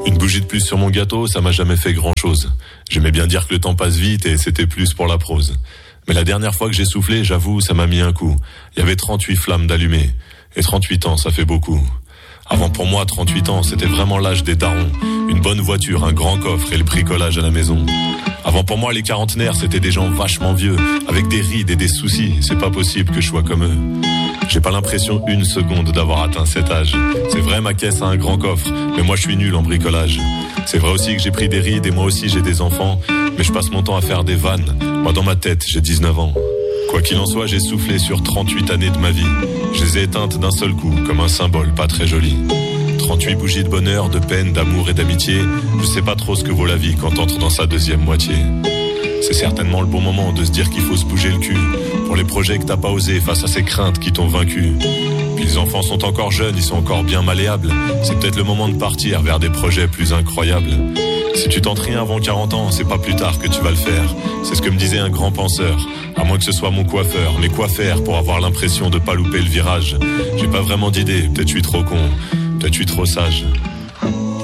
Une bougie de plus sur mon gâteau, ça m'a jamais fait grand chose. J'aimais bien dire que le temps passe vite et c'était plus pour la prose. Mais la dernière fois que j'ai soufflé, j'avoue, ça m'a mis un coup. Il y avait 38 flammes d'allumées. Et 38 ans, ça fait beaucoup. Avant, pour moi, 38 ans, c'était vraiment l'âge des darons. Une bonne voiture, un grand coffre et le bricolage à la maison. Avant, pour moi, les quarantenaires, c'était des gens vachement vieux, avec des rides et des soucis. C'est pas possible que je sois comme eux. J'ai pas l'impression une seconde d'avoir atteint cet âge. C'est vrai, ma caisse a un grand coffre, mais moi je suis nul en bricolage. C'est vrai aussi que j'ai pris des rides et moi aussi j'ai des enfants, mais je passe mon temps à faire des vannes. Moi dans ma tête, j'ai 19 ans. Quoi qu'il en soit, j'ai soufflé sur 38 années de ma vie. Je les ai éteintes d'un seul coup, comme un symbole pas très joli. 38 bougies de bonheur, de peine, d'amour et d'amitié. Je sais pas trop ce que vaut la vie quand t'entres dans sa deuxième moitié. C'est certainement le bon moment de se dire qu'il faut se bouger le cul pour les projets que t'as pas osé face à ces craintes qui t'ont vaincu. Puis les enfants sont encore jeunes, ils sont encore bien malléables. C'est peut-être le moment de partir vers des projets plus incroyables. Si tu tentes rien avant 40 ans, c'est pas plus tard que tu vas le faire. C'est ce que me disait un grand penseur. À moins que ce soit mon coiffeur. Mais quoi faire pour avoir l'impression de pas louper le virage? J'ai pas vraiment d'idée, peut-être je suis trop con, peut-être je suis trop sage.